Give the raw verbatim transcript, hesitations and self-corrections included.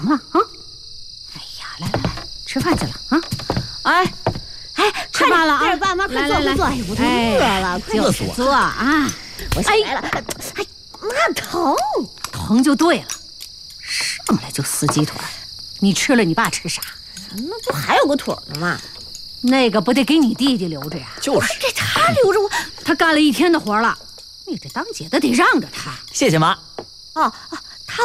忙了啊？哎呀，来来来，吃饭去了啊！哎哎，吃饭了啊！ 爸妈，快坐快坐！哎，我都饿了，快饿死我！坐啊！ 我想来了，哎，妈疼， 疼就对了，上来就撕鸡腿，你吃了你爸吃啥？ 那不还有个腿呢吗？ 那个不得给你弟弟留着呀？ 就是， 这他留着我， 他干了一天的活了，你这当姐的得让着他。 谢谢妈。 哦哦，